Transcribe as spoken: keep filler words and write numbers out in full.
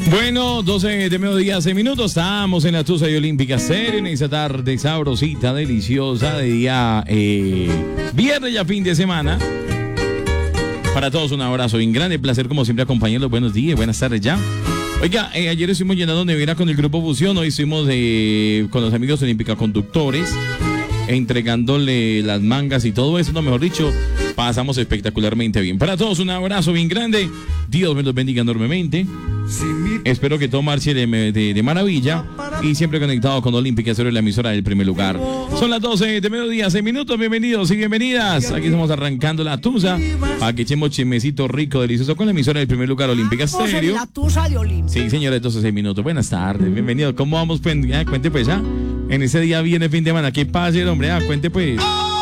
Bueno, doce de mediodía, seis minutos. Estamos en la Tusa de Olímpica Serie en esa tarde sabrosita, deliciosa, de día eh, viernes ya fin de semana. Para todos un abrazo bien grande, placer como siempre acompañarlos. Buenos días, buenas tardes ya. Oiga, eh, ayer estuvimos llenando nevera con el Grupo Fusión, hoy estuvimos eh, con los amigos Olímpica Conductores, entregándole las mangas y todo eso, no, mejor dicho, pasamos espectacularmente bien. Para todos un abrazo bien grande, Dios me los bendiga enormemente. Espero que todo marche de, de, de maravilla y siempre conectado con Olímpica Estéreo, la emisora del primer lugar. Son las doce de mediodía, seis minutos, bienvenidos y bienvenidas. Aquí estamos arrancando la Tusa para que echemos chismecito rico, delicioso con la emisora del primer lugar, Olímpica Estéreo. La Tusa de Olímpica. Sí, señores, doce, seis minutos. Buenas tardes, bienvenidos. ¿Cómo vamos? Pues, ah, cuente pues, ah. En ese día viene fin de semana. ¿Qué pasa, hombre? Ah, cuente pues.